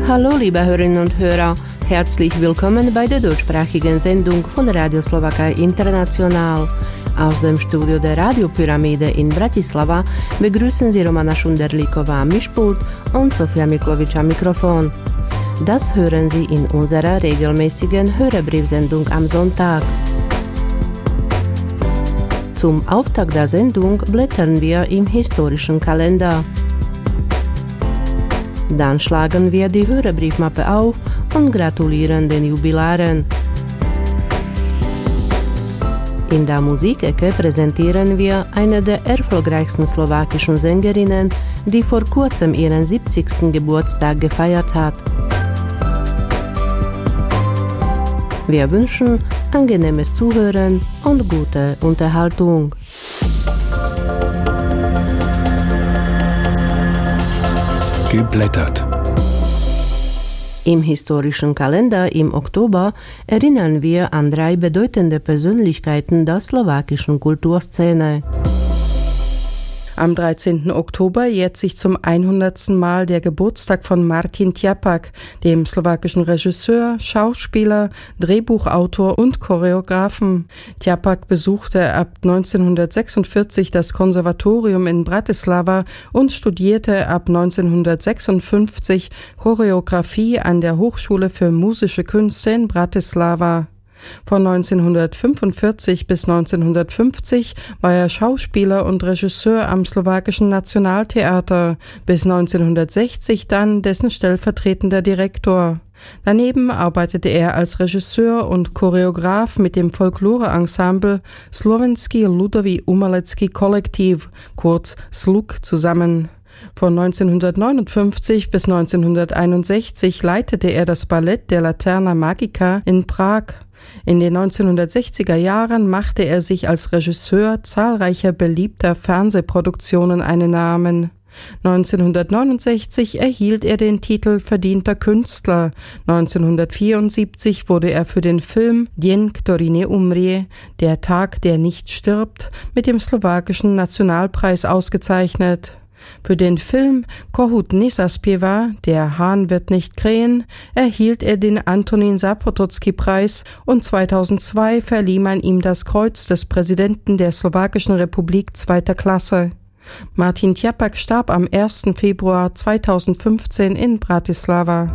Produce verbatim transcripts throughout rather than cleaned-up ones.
Hallo liebe Hörerinnen und Hörer, herzlich willkommen bei der deutschsprachigen Sendung von Radio Slowakei International. Aus dem Studio der Radiopyramide in Bratislava begrüßen Sie Romana Šunderlíková am Mischpult und Sofia Miklovič am Mikrofon. Das hören Sie in unserer regelmäßigen Hörerbriefsendung am Sonntag. Zum Auftakt der Sendung blättern wir im historischen Kalender. Dann schlagen wir die Hörerbriefmappe auf und gratulieren den Jubilaren. In der Musikecke präsentieren wir eine der erfolgreichsten slowakischen Sängerinnen, die vor kurzem ihren siebzigsten Geburtstag gefeiert hat. Wir wünschen angenehmes Zuhören und gute Unterhaltung. Geblättert. Im historischen Kalender im Oktober erinnern wir an drei bedeutende Persönlichkeiten der slowakischen Kulturszene. Am dreizehnten Oktober jährt sich zum hundertsten Mal der Geburtstag von Martin Tjapak, dem slowakischen Regisseur, Schauspieler, Drehbuchautor und Choreografen. Tjapak besuchte ab neunzehnhundertsechsundvierzig das Konservatorium in Bratislava und studierte ab neunzehnhundertsechsundfünfzig Choreografie an der Hochschule für musische Künste in Bratislava. Von neunzehnhundertfünfundvierzig bis neunzehnhundertfünfzig war er Schauspieler und Regisseur am slowakischen Nationaltheater, bis neunzehnhundertsechzig dann dessen stellvertretender Direktor. Daneben arbeitete er als Regisseur und Choreograf mit dem Folklore-Ensemble Slovenský ľudový umelecký kolektiv, kurz S L U K, zusammen. Von neunzehnhundertneunundfünfzig bis neunzehnhunderteinundsechzig leitete er das Ballett der Laterna Magica in Prag. In den neunzehnhundertsechziger Jahren machte er sich als Regisseur zahlreicher beliebter Fernsehproduktionen einen Namen. neunzehnhundertneunundsechzig erhielt er den Titel Verdienter Künstler. neunzehnhundertvierundsiebzig wurde er für den Film Deň, ktorý neumrie, der Tag, der nicht stirbt, mit dem slowakischen Nationalpreis ausgezeichnet. Für den Film Kohut nezaspieva, der Hahn wird nicht krähen, erhielt er den Antonín Zápotocký-Preis und zweitausendzwei verlieh man ihm das Kreuz des Präsidenten der Slowakischen Republik zweiter Klasse. Martin Tjapak starb am ersten Februar zweitausendfünfzehn in Bratislava.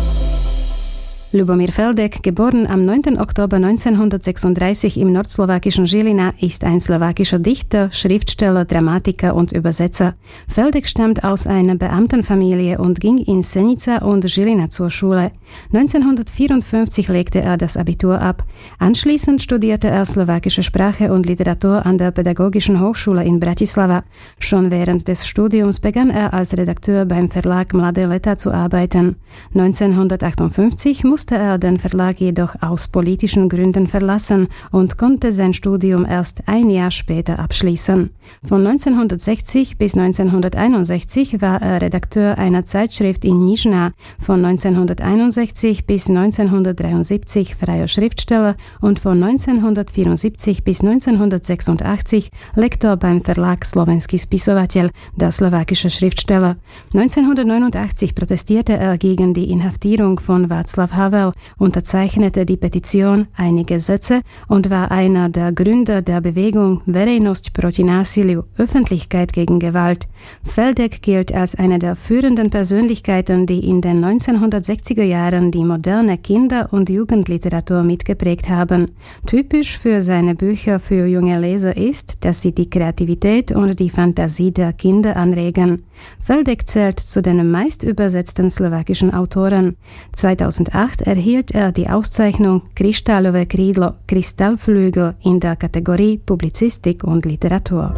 Ľubomír Feldek, geboren am neunten Oktober neunzehnhundertsechsunddreißig im nordslowakischen Žilina, ist ein slowakischer Dichter, Schriftsteller, Dramatiker und Übersetzer. Feldek stammt aus einer Beamtenfamilie und ging in Senica und Žilina zur Schule. neunzehnhundertvierundfünfzig legte er das Abitur ab. Anschließend studierte er slowakische Sprache und Literatur an der Pädagogischen Hochschule in Bratislava. Schon während des Studiums begann er als Redakteur beim Verlag Mladé Leta zu arbeiten. neunzehnhundertachtundfünfzig musste er den Verlag jedoch aus politischen Gründen verlassen und konnte sein Studium erst ein Jahr später abschließen. Von neunzehnhundertsechzig bis neunzehnhunderteinundsechzig war er Redakteur einer Zeitschrift in Nižná, von neunzehnhunderteinundsechzig bis neunzehnhundertdreiundsiebzig freier Schriftsteller und von neunzehnhundertvierundsiebzig bis neunzehnhundertsechsundachtzig Lektor beim Verlag Slovenský spisovateľ, der slowakische Schriftsteller. neunzehnhundertneunundachtzig protestierte er gegen die Inhaftierung von Václav Havel, unterzeichnete die Petition Einige Sätze und war einer der Gründer der Bewegung Verejnosť proti násiliu, Öffentlichkeit gegen Gewalt. Feldek gilt als eine der führenden Persönlichkeiten, die in den neunzehnhundertsechziger Jahren die moderne Kinder- und Jugendliteratur mitgeprägt haben. Typisch für seine Bücher für junge Leser ist, dass sie die Kreativität und die Fantasie der Kinder anregen. Feldek zählt zu den meist übersetzten slowakischen Autoren. zweitausendacht erhielt er die Auszeichnung Kryštálové krídlo, Kristallflügel in der Kategorie Publizistik und Literatur.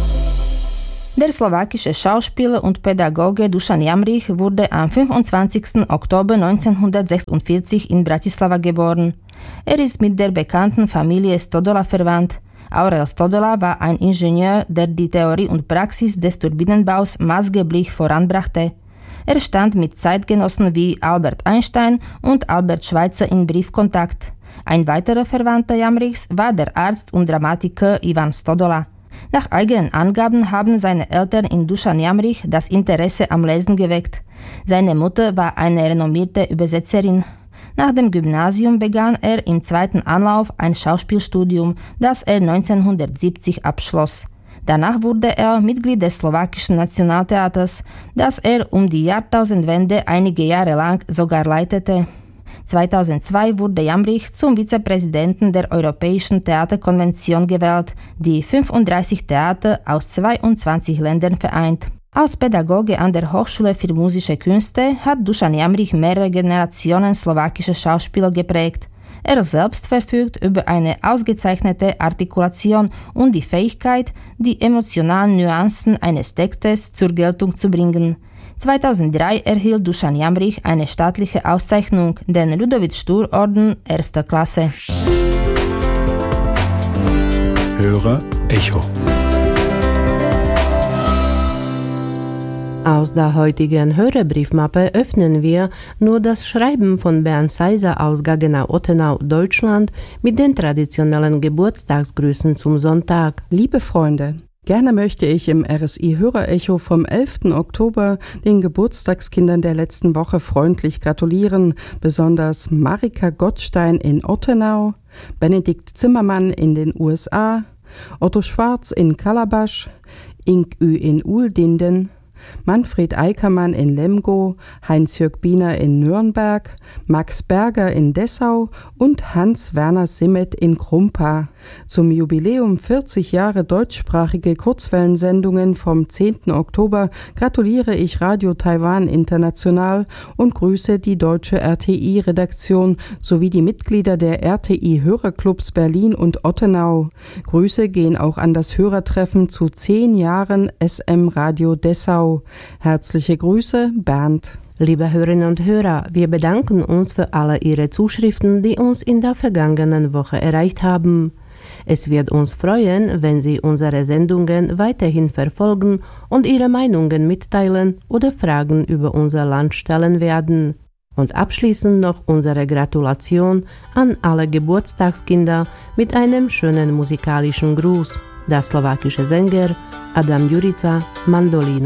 Der slowakische Schauspieler und Pädagoge Dušan Jamrich wurde am fünfundzwanzigsten Oktober neunzehnhundertsechsundvierzig in Bratislava geboren. Er ist mit der bekannten Familie Stodola verwandt. Aurel Stodola war ein Ingenieur, der die Theorie und Praxis des Turbinenbaus maßgeblich voranbrachte. Er stand mit Zeitgenossen wie Albert Einstein und Albert Schweitzer in Briefkontakt. Ein weiterer Verwandter Jamrichs war der Arzt und Dramatiker Ivan Stodola. Nach eigenen Angaben haben seine Eltern in Dušan Jamrich das Interesse am Lesen geweckt. Seine Mutter war eine renommierte Übersetzerin. Nach dem Gymnasium begann er im zweiten Anlauf ein Schauspielstudium, das er neunzehnhundertsiebzig abschloss. Danach wurde er Mitglied des slowakischen Nationaltheaters, das er um die Jahrtausendwende einige Jahre lang sogar leitete. zweitausendzwei wurde Jamrich zum Vizepräsidenten der Europäischen Theaterkonvention gewählt, die fünfunddreißig Theater aus zweiundzwanzig Ländern vereint. Als Pädagoge an der Hochschule für musische Künste hat Dušan Jamrich mehrere Generationen slowakischer Schauspieler geprägt. Er selbst verfügt über eine ausgezeichnete Artikulation und die Fähigkeit, die emotionalen Nuancen eines Textes zur Geltung zu bringen. zweitausenddrei erhielt Dušan Jamrich eine staatliche Auszeichnung, den Ludovic-Stur-Orden erster Klasse. Hörer Echo. Aus der heutigen Hörerbriefmappe öffnen wir nur das Schreiben von Bernd Seiser aus Gaggenau-Ottenau, Deutschland, mit den traditionellen Geburtstagsgrüßen zum Sonntag. Liebe Freunde, gerne möchte ich im R S I-Hörerecho vom elften Oktober den Geburtstagskindern der letzten Woche freundlich gratulieren, besonders Marika Gottstein in Ottenau, Benedikt Zimmermann in den U S A, Otto Schwarz in Kalabash, Ink Ü in Uhldinden, Manfred Eickermann in Lemgo, Heinz-Jörg Biener in Nürnberg, Max Berger in Dessau und Hans-Werner Simmet in Krumpa. Zum Jubiläum vierzig Jahre deutschsprachige Kurzwellensendungen vom zehnten Oktober gratuliere ich Radio Taiwan International und grüße die deutsche R T I-Redaktion sowie die Mitglieder der R T I-Hörerclubs Berlin und Ottenau. Grüße gehen auch an das Hörertreffen zu zehn Jahren S M Radio Dessau. Herzliche Grüße, Bernd. Liebe Hörerinnen und Hörer, wir bedanken uns für alle Ihre Zuschriften, die uns in der vergangenen Woche erreicht haben. Es wird uns freuen, wenn Sie unsere Sendungen weiterhin verfolgen und Ihre Meinungen mitteilen oder Fragen über unser Land stellen werden. Und abschließend noch unsere Gratulation an alle Geburtstagskinder mit einem schönen musikalischen Gruß. Der slowakische Sänger Adam Jurica, Mandolino.